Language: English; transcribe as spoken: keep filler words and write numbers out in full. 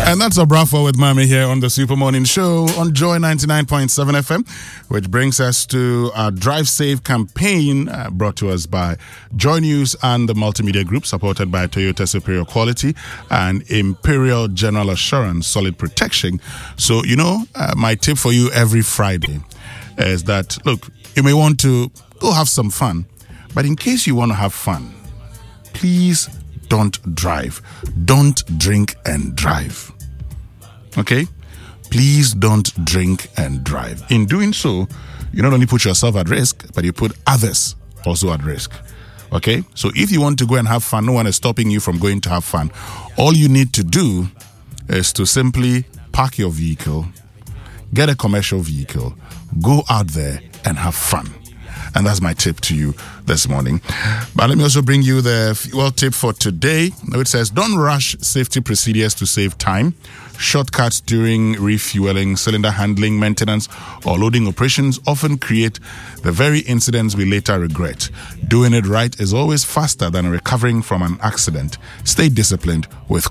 And that's a Bravo with Mami here on the Super Morning Show on Joy ninety-nine point seven F M, which brings us to our Drive Safe campaign uh, brought to us by Joy News and the Multimedia Group, supported by Toyota Superior Quality and Imperial General Assurance Solid Protection. So, you know, uh, my tip for you every Friday is that, look, you may want to go have some fun, but in case you want to have fun, please don't drive. Don't drink and drive. Okay? Please don't drink and drive. In doing so, you not only put yourself at risk, but you put others also at risk. Okay? So if you want to go and have fun, no one is stopping you from going to have fun. All you need to do is to simply park your vehicle, get a commercial vehicle, go out there and have fun. And that's my tip to you this morning. But let me also bring you the fuel tip for today. It says, don't rush safety procedures to save time. Shortcuts during refueling, cylinder handling, maintenance, or loading operations often create the very incidents we later regret. Doing it right is always faster than recovering from an accident. Stay disciplined with